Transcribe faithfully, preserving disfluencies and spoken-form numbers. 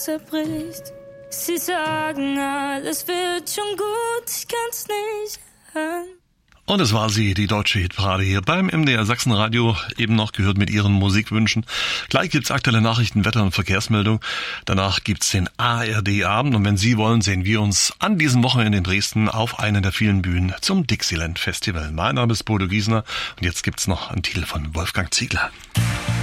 Herz zerbricht. Sie sagen, alles wird schon gut, ich kann's nicht hören. Und es war sie, die deutsche Hitparade hier beim M D R Sachsenradio, eben noch gehört mit ihren Musikwünschen. Gleich gibt's aktuelle Nachrichten, Wetter- und Verkehrsmeldung. Danach gibt's den A R D-Abend und wenn Sie wollen, sehen wir uns an diesem Wochenende in Dresden auf einer der vielen Bühnen zum Dixieland Festival. Mein Name ist Bodo Giesner und jetzt gibt's noch einen Titel von Wolfgang Ziegler.